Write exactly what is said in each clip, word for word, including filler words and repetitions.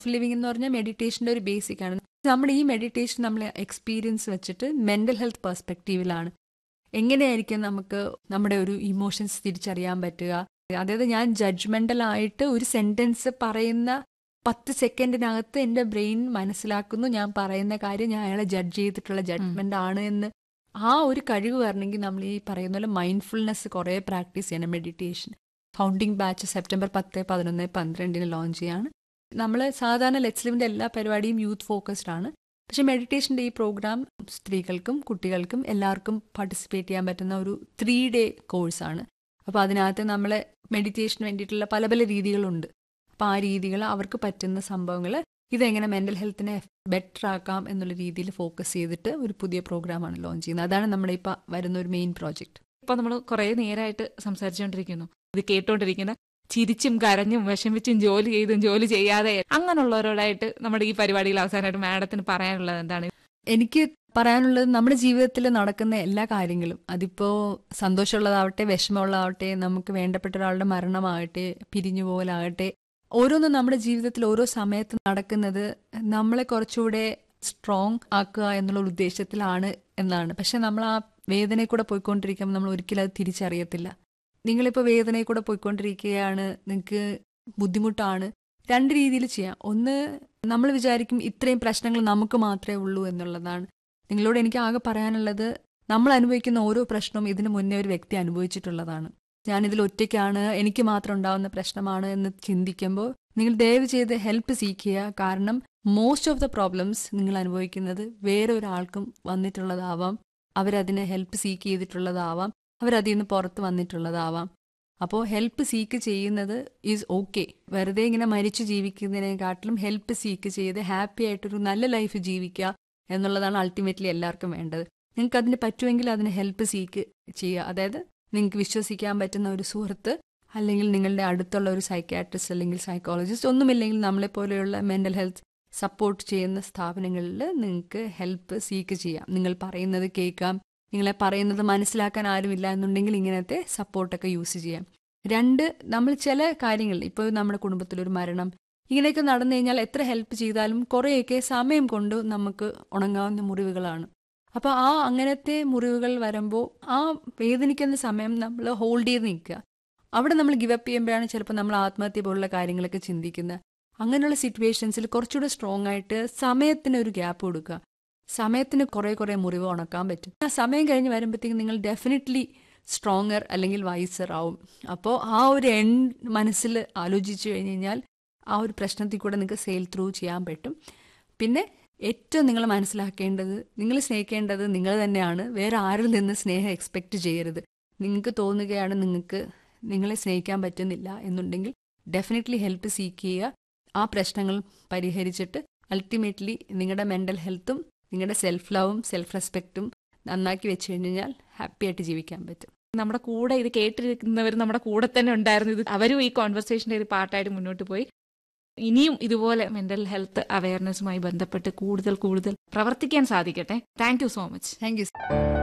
Living എന്ന് പറഞ്ഞാൽ മെഡിറ്റേഷൻ്റെ ഒരു ബേസിക് ആണ്. നമ്മൾ ഈ മെഡിറ്റേഷൻ നമ്മൾ എക്സ്പീരിയൻസ് വെച്ചിട്ട് മെൻ്റൽ ഹെൽത്ത് പെർസ്പെക്റ്റീവിലാണ്. എങ്ങനെയായിരിക്കും നമുക്ക് നമ്മുടെ ഒരു ഇമോഷൻസ് തിരിച്ചറിയാൻ പറ്റുക. അതായത് ഞാൻ ജഡ്ജ്മെൻ്റലായിട്ട് ഒരു സെൻറ്റൻസ് പറയുന്ന പത്ത് സെക്കൻഡിനകത്ത് എൻ്റെ ബ്രെയിൻ മനസ്സിലാക്കുന്നു ഞാൻ പറയുന്ന കാര്യം ഞാൻ അയാളെ ജഡ്ജ് ചെയ്തിട്ടുള്ള ജഡ്ജ്മെൻ്റ് ആണ് എന്ന്. ആ ഒരു കഴിവ് വരണമെങ്കിൽ നമ്മൾ ഈ പറയുന്ന പോലെ മൈൻഡ്ഫുൾനെസ് കുറേ പ്രാക്ടീസ് ചെയ്യണം. മെഡിറ്റേഷൻ ഫൗണ്ടിങ് ബാച്ച് സെപ്റ്റംബർ പത്ത് പതിനൊന്ന് പന്ത്രണ്ടിന് ലോഞ്ച് ചെയ്യാണ്. നമ്മൾ സാധാരണ ലെറ്റ്സ് ലിവിൻ്റെ എല്ലാ പരിപാടിയും യൂത്ത് ഫോക്കസ്ഡ് ആണ്. പക്ഷേ മെഡിറ്റേഷൻ്റെ ഈ പ്രോഗ്രാം സ്ത്രീകൾക്കും കുട്ടികൾക്കും എല്ലാവർക്കും പാർട്ടിസിപ്പേറ്റ് ചെയ്യാൻ പറ്റുന്ന ഒരു ത്രീ ഡേ കോഴ്സാണ്. അപ്പോൾ അതിനകത്ത് നമ്മൾ മെഡിറ്റേഷന് വേണ്ടിയിട്ടുള്ള പല പല രീതികളുണ്ട്. അപ്പോൾ ആ രീതികൾ അവർക്ക് പറ്റുന്ന സംഭവങ്ങൾ ഇതെങ്ങനെ മെൻ്റൽ ഹെൽത്തിനെ ബെറ്റർ ആക്കാം എന്നുള്ള രീതിയിൽ ഫോക്കസ് ചെയ്തിട്ട് ഒരു പുതിയ പ്രോഗ്രാമാണ് ലോഞ്ച് ചെയ്യുന്നത്. അതാണ് നമ്മുടെ ഇപ്പോൾ വരുന്ന ഒരു മെയിൻ പ്രോജക്റ്റ്. ഇപ്പോൾ നമ്മൾ കുറേ നേരമായിട്ട് സംസാരിച്ചുകൊണ്ടിരിക്കുന്നു. ഇത് കേട്ടോണ്ടിരിക്കുന്ന ചിരിച്ചും കരഞ്ഞും വിഷമിച്ചും ജോലി ചെയ്തും ജോലി ചെയ്യാതെ അങ്ങനെയുള്ളവരോടായിട്ട് നമ്മുടെ ഈ പരിപാടിയിൽ അവസാനമായിട്ട് മാഡത്തിന് പറയാനുള്ളത് എന്താണ്? എനിക്ക് പറയാനുള്ളത് നമ്മുടെ ജീവിതത്തിൽ നടക്കുന്ന എല്ലാ കാര്യങ്ങളും, അതിപ്പോൾ സന്തോഷമുള്ളതാവട്ടെ വിഷമമുള്ളതാവട്ടെ, നമുക്ക് വേണ്ടപ്പെട്ട ഒരാളുടെ മരണമാകട്ടെ, പിരിഞ്ഞു പോകലാകട്ടെ, ഓരോന്നും നമ്മുടെ ജീവിതത്തിൽ ഓരോ സമയത്ത് നടക്കുന്നത് നമ്മളെ കുറച്ചുകൂടെ സ്ട്രോങ് ആക്കുക എന്നുള്ള ഉദ്ദേശത്തിലാണ് എന്നാണ്. പക്ഷെ നമ്മൾ ആ വേദനയിൽ കൂടെ പോയിക്കൊണ്ടിരിക്കുമ്പോൾ നമ്മൾ ഒരിക്കലും അത് തിരിച്ചറിയത്തില്ല. നിങ്ങളിപ്പോൾ വേദനയിൽ കൂടെ പോയിക്കൊണ്ടിരിക്കുകയാണ്, നിങ്ങൾക്ക് ബുദ്ധിമുട്ടാണ്. രണ്ട് രീതിയിൽ ചെയ്യാം. ഒന്ന്, നമ്മൾ വിചാരിക്കും ഇത്രയും പ്രശ്നങ്ങൾ നമുക്ക് മാത്രമേ ഉള്ളൂ എന്നുള്ളതാണ്. നിങ്ങളോട് എനിക്ക് ആകെ പറയാനുള്ളത്, നമ്മൾ അനുഭവിക്കുന്ന ഓരോ പ്രശ്നവും ഇതിനു മുന്നേ ഒരു വ്യക്തി അനുഭവിച്ചിട്ടുള്ളതാണ്. ഞാനിതിൽ ഒറ്റയ്ക്കാണ്, എനിക്ക് മാത്രം ഉണ്ടാവുന്ന പ്രശ്നമാണ് എന്ന് ചിന്തിക്കുമ്പോൾ നിങ്ങൾ ദയവ് ചെയ്ത് ഹെൽപ്പ് സീക്ക് ചെയ്യുക. കാരണം മോസ്റ്റ് ഓഫ് ദ പ്രോബ്ലംസ് നിങ്ങൾ അനുഭവിക്കുന്നത് വേറെ ഒരാൾക്കും വന്നിട്ടുള്ളതാവാം, അവരതിനെ ഹെൽപ്പ് സീക്ക് ചെയ്തിട്ടുള്ളതാവാം, അവരതിൽ നിന്ന് പുറത്ത് വന്നിട്ടുള്ളതാവാം. അപ്പോൾ ഹെൽപ്പ് സീക്ക് ചെയ്യുന്നത് ഈസ് ഓക്കെ. വെറുതെ ഇങ്ങനെ മരിച്ചു ജീവിക്കുന്നതിനെക്കാട്ടിലും ഹെൽപ്പ് സീക്ക് ചെയ്ത് ഹാപ്പി ആയിട്ടൊരു നല്ല ലൈഫ് ജീവിക്കുക എന്നുള്ളതാണ് അൾട്ടിമേറ്റ്ലി എല്ലാവർക്കും വേണ്ടത്. നിങ്ങൾക്ക് അതിന് പറ്റുമെങ്കിൽ അതിന് ഹെൽപ്പ് സീക്ക് ചെയ്യുക. അതായത് നിങ്ങൾക്ക് വിശ്വസിക്കാൻ പറ്റുന്ന ഒരു സുഹൃത്ത്, അല്ലെങ്കിൽ നിങ്ങളുടെ അടുത്തുള്ള ഒരു സൈക്യാട്രിസ്റ്റ് അല്ലെങ്കിൽ സൈക്കോളജിസ്റ്റ്, ഒന്നുമില്ലെങ്കിൽ നമ്മളെപ്പോലെയുള്ള മെൻ്റൽ ഹെൽത്ത് സപ്പോർട്ട് ചെയ്യുന്ന സ്ഥാപനങ്ങളിൽ നിങ്ങൾക്ക് ഹെൽപ്പ് സീക്ക് ചെയ്യാം. നിങ്ങൾ പറയുന്നത് കേൾക്കാം, നിങ്ങളെ പറയുന്നത് മനസ്സിലാക്കാൻ ആരുമില്ല എന്നുണ്ടെങ്കിൽ ഇങ്ങനത്തെ സപ്പോർട്ടൊക്കെ യൂസ് ചെയ്യാം. രണ്ട്, നമ്മൾ ചില കാര്യങ്ങൾ, ഇപ്പോൾ നമ്മുടെ കുടുംബത്തിലൊരു മരണം ഇങ്ങനെയൊക്കെ നടന്നു കഴിഞ്ഞാൽ എത്ര ഹെൽപ്പ് ചെയ്താലും കുറേയൊക്കെ സമയം കൊണ്ട് നമുക്ക് ഉണങ്ങാവുന്ന മുറിവുകളാണ്. അപ്പോൾ ആ അങ്ങനത്തെ മുറിവുകൾ വരുമ്പോൾ ആ വേദനിക്കുന്ന സമയം നമ്മൾ ഹോൾഡ് ചെയ്ത് നിൽക്കുക. അവിടെ നമ്മൾ ഗിവപ്പ് ചെയ്യുമ്പോഴാണ് ചിലപ്പോൾ നമ്മൾ ആത്മഹത്യ പോലുള്ള കാര്യങ്ങളൊക്കെ ചിന്തിക്കുന്നത്. അങ്ങനെയുള്ള സിറ്റുവേഷൻസിൽ കുറച്ചുകൂടെ സ്ട്രോങ് ആയിട്ട് സമയത്തിന് ഒരു ഗ്യാപ്പ് കൊടുക്കുക. സമയത്തിന് കുറേ കുറേ മുറിവ് ഉണക്കാൻ പറ്റും. ആ സമയം കഴിഞ്ഞ് വരുമ്പോഴത്തേക്കും നിങ്ങൾ ഡെഫിനറ്റ്ലി സ്ട്രോങ്ങർ അല്ലെങ്കിൽ വൈസർ ആവും. അപ്പോൾ ആ ഒരു എൻഡ് മനസ്സിൽ ആലോചിച്ചു കഴിഞ്ഞ് കഴിഞ്ഞാൽ ആ ഒരു പ്രശ്നത്തിൽ കൂടെ നിങ്ങൾക്ക് സെയിൽ ത്രൂ ചെയ്യാൻ പറ്റും. പിന്നെ ഏറ്റവും നിങ്ങൾ മനസ്സിലാക്കേണ്ടത്, നിങ്ങൾ സ്നേഹിക്കേണ്ടത് നിങ്ങൾ തന്നെയാണ്. വേറെ ആരിൽ നിന്ന് സ്നേഹം എക്സ്പെക്റ്റ് ചെയ്യരുത്. നിങ്ങൾക്ക് തോന്നുകയാണ് നിങ്ങൾക്ക് നിങ്ങളെ സ്നേഹിക്കാൻ പറ്റുന്നില്ല എന്നുണ്ടെങ്കിൽ ഡെഫിനറ്റ്ലി ഹെൽപ്പ് സീക്ക് ചെയ്യുക. ആ പ്രശ്നങ്ങൾ പരിഹരിച്ചിട്ട് അൾട്ടിമേറ്റ്ലി നിങ്ങളുടെ മെൻ്റൽ ഹെൽത്തും നിങ്ങളുടെ സെൽഫ് ലവും സെൽഫ് റെസ്പെക്റ്റും നന്നാക്കി വെച്ച് കഴിഞ്ഞാൽ ഹാപ്പി ആയിട്ട് ജീവിക്കാൻ പറ്റും. നമ്മുടെ കൂടെ ഇത് കേട്ടിരിക്കുന്നവർ നമ്മുടെ കൂടെ തന്നെ ഉണ്ടായിരുന്നു. ഇത് അവരും ഈ കോൺവെർസേഷൻ്റെ ഒരു പാർട്ടായിട്ട് മുന്നോട്ട് പോയി. ഇനിയും ഇതുപോലെ മെന്റൽ ഹെൽത്ത് അവയർനെസ്സുമായി ബന്ധപ്പെട്ട് കൂടുതൽ കൂടുതൽ പ്രവർത്തിക്കാൻ സാധിക്കട്ടെ. Thank you so much. Thank you.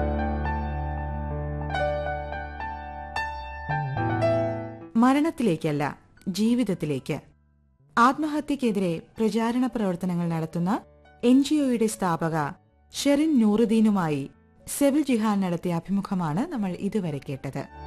മരണത്തിലേക്കല്ല, ജീവിതത്തിലേക്ക്. ആത്മഹത്യക്കെതിരെ പ്രചാരണ പ്രവർത്തനങ്ങൾ നടത്തുന്ന എൻ ജി ഒയുടെ സ്ഥാപക ഷെറിൻ നൂറുദ്ദീനുമായി സെവിൽ ജിഹാൻ നടത്തിയ അഭിമുഖമാണ് നമ്മൾ ഇതുവരെ കേട്ടത്.